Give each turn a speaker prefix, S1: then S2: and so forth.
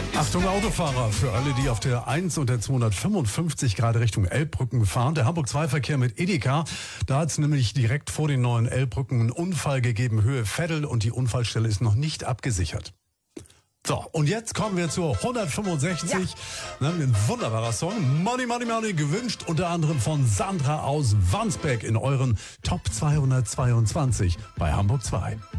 S1: Achtung Autofahrer, für alle, die auf der 1 und der 255 gerade Richtung Elbbrücken fahren. Der Hamburg-2-Verkehr mit Edeka. Da hat es nämlich direkt vor den neuen Elbbrücken einen Unfall gegeben, Höhe Veddel, und die Unfallstelle ist noch nicht abgesichert. So, und jetzt kommen wir zur 165. Ja. Ein wunderbarer Song. Money, Money, Money, gewünscht unter anderem von Sandra aus Wandsbek in euren Top 222 bei Hamburg 2.